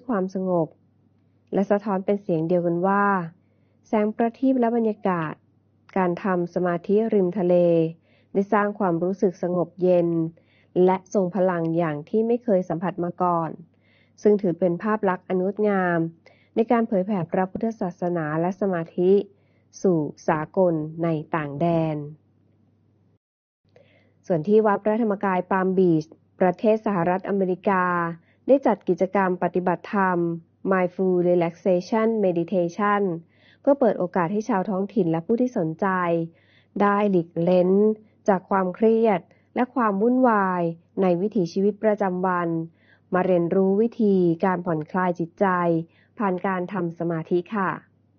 ความสงบและสะท้อนเป็นเสียงเดียวกันว่าแสงประทีปและบรรยากาศการทำสมาธิริมทะเลได้สร้างความรู้สึกสงบเย็นและทรงพลังอย่างที่ไม่เคยสัมผัสมาก่อนซึ่งถือเป็นภาพลักษณ์อันงดงามในการเผยแผ่พระพุทธศาสนาและสมาธิสู่สากลในต่างแดนส่วนที่วัดพระธรรมกายปาล์มบีชประเทศสหรัฐอเมริกาได้จัดกิจกรรมปฏิบัติธรรม Mindful Relaxation Meditation เพื่อเปิดโอกาสให้ชาวท้องถิ่นและผู้ที่สนใจได้หลีกเล้นจากความเครียดและความวุ่นวายในวิถีชีวิตประจำวันมาเรียนรู้วิธีการผ่อนคลายจิตใจผ่านการทำสมาธิค่ะ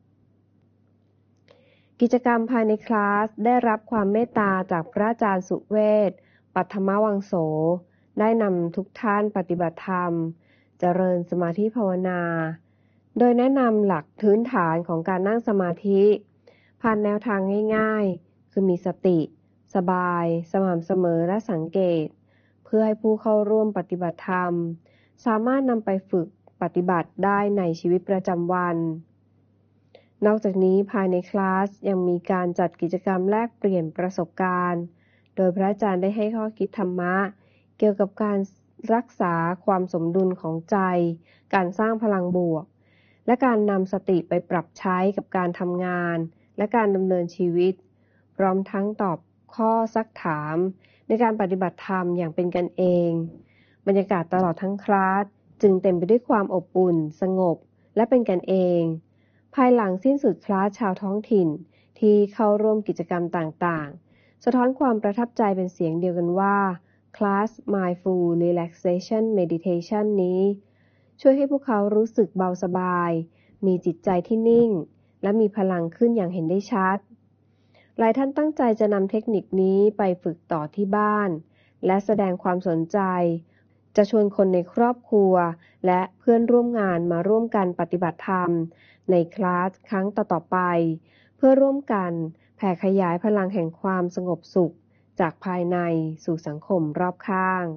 กิจกรรมภายในคลาสได้รับความเมตตาจากพระอาจารย์สุเวช ปัทมวังโสได้นำทุกท่านปฏิบัติธรรมเจริญสมาธิภาวนาโดยแนะนำหลักพื้นฐานของการนั่งสมาธิผ่านแนวทางง่ายๆคือมีสติสบายสม่ำเสมอและสังเกตเพื่อให้ผู้เข้าร่วมปฏิบัติธรรมสามารถนำไปฝึกปฏิบัติได้ในชีวิตประจำวันนอกจากนี้ภายในคลาสยังมีการจัดกิจกรรมแลกเปลี่ยนประสบการณ์โดยพระอาจารย์ได้ให้ข้อคิดธรรมะเกี่ยวกับการรักษาความสมดุลของใจการสร้างพลังบวกและการนำสติไปปรับใช้กับการทำงานและการดำเนินชีวิตพร้อมทั้งตอบข้อซักถามในการปฏิบัติธรรมอย่างเป็นกันเองบรรยากาศตลอดทั้งคลาสจึงเต็มไปด้วยความอบอุ่นสงบและเป็นกันเองภายหลังสิ้นสุดคลาสชาวท้องถิ่นที่เข้าร่วมกิจกรรมต่างๆสะท้อนความประทับใจเป็นเสียงเดียวกันว่าคลาส Mindful Relaxation Meditation นี้ช่วยให้พวกเขารู้สึกเบาสบายมีจิตใจที่นิ่งและมีพลังขึ้นอย่างเห็นได้ชัดหลายท่านตั้งใจจะนำเทคนิคนี้ไปฝึกต่อที่บ้านและแสดงความสนใจจะชวนคนในครอบครัวและเพื่อนร่วมงานมาร่วมกันปฏิบัติธรรมในคลาสครั้งต่อๆไปเพื่อร่วมกันแผ่ขยายพลังแห่งความสงบสุขจากภายในสู่สังคมรอบข้าง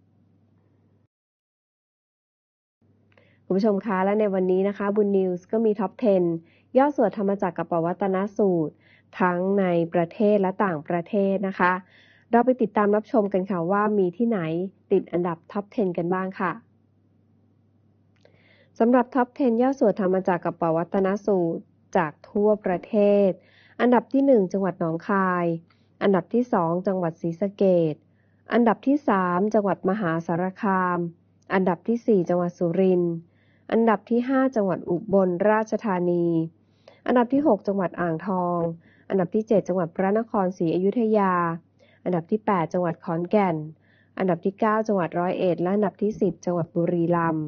คุณผู้ชมคะและในวันนี้นะคะบุญนิวส์ก็มีท็อป 10 ย่อส่วนธรรมจักรกับปวัตตนสูตรทั้งในประเทศและต่างประเทศนะคะเราไปติดตามรับชมกันค่ะว่ามีที่ไหนติดอันดับท็อป 10 กันบ้างค่ะสำหรับท็อป 10 ย่อส่วนธรรมจักรกับปวัตตนสูตรจากทั่วประเทศอันดับที่ 1 จังหวัดหนองคายอันดับที่ 2 จังหวัดศรีสะเกษอันดับที่ 3 จังหวัดมหาสารคามอันดับที่ 4 จังหวัดสุรินทร์อันดับที่ 5 จังหวัดอุบลราชธานีอันดับที่ 6 จังหวัดอ่างทองอันดับที่ 7 จังหวัดพระนครศรีอยุธยาอันดับที่ 8 จังหวัดขอนแก่นอันดับที่ 9 จังหวัดร้อยเอ็ดและอันดับที่ 10 จังหวัดบุรีรัมย์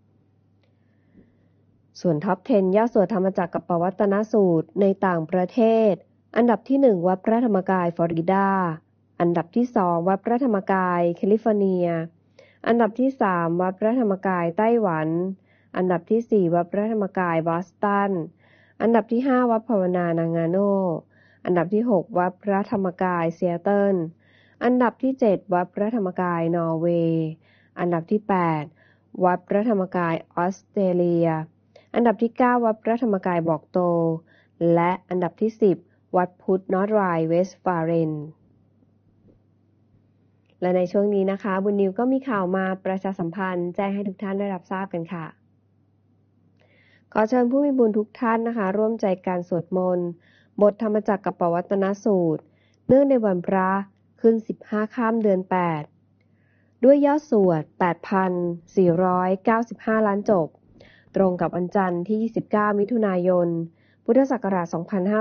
ส่วนท็อป 10 ย่อส่วนธรรมจักรกับปวัตตนสูตรในต่างประเทศอันดับที่ 1 วัดพระธรรมกายฟลอริดาอันดับที่ 2 วัดพระธรรมกายแคลิฟอร์เนียอันดับที่ 3 วัดพระธรรมกายไต้หวันอันดับที่ 4 วัดพระธรรมกายบอสตันอันดับที่ 5 วัดภาวนานางาโนอันดับที่ 6 วัดพระธรรมกายซีแอตเทิลอันดับที่ 7 วัดพระธรรมกายนอร์เวย์อันดับที่ 8 วัดพระธรรมกายออสเตรเลียอันดับที่ 9 วัดพระธรรมกายบอกโตและอันดับที่ 10 วัดพุทธนอร์ทไรน์เวสต์ฟาเรนและในช่วงนี้นะคะบุญนิวก็มีข่าวมาประชาสัมพันธ์แจ้งให้ทุกท่านได้รับทราบกันค่ะขอเชิญผู้มีบุญทุกท่านนะคะร่วมใจการสวดมนต์บทธรรมจักรกับปวัตตนสูตรเนื่องในวันพระขึ้น15ค่ำเดือน8ด้วยยอดสวด 8,495 ล้านจบตรงกับวันจันทร์ที่29มิถุนายนพุทธศักราช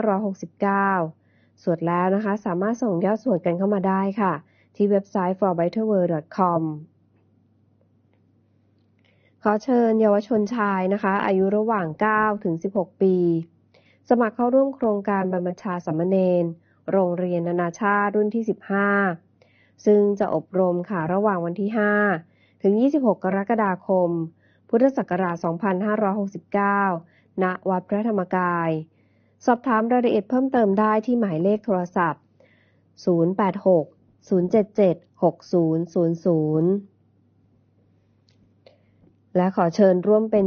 2569สวดแล้วนะคะสามารถส่งยอดสวดกันเข้ามาได้ค่ะที่เว็บไซต์ forbetterworld.com ขอเชิญเยาวชนชายนะคะอายุระหว่าง9ถึง16ปีสมัครเข้าร่วมโครงการบรรพชาสามเณรโรงเรียนนานาชาติรุ่นที่15ซึ่งจะอบรมค่ะระหว่างวันที่5ถึง26กรกฎาคมพุทธศักราช2569ณวัดพระธรรมกายสอบถามรายละเอียดเพิ่มเติมได้ที่หมายเลขโทรศัพท์086 077 6000และขอเชิญร่วมเป็น